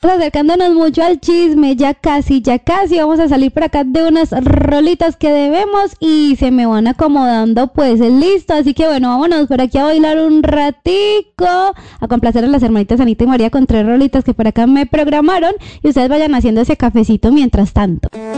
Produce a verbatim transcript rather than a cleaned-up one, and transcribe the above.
Acercándonos mucho al chisme, ya casi, ya casi vamos a salir por acá de unas rolitas que debemos y se me van acomodando pues el listo, así que bueno, vámonos por aquí a bailar un ratico, a complacer a las hermanitas Anita y María con tres rolitas que por acá me programaron y ustedes vayan haciendo ese cafecito mientras tanto.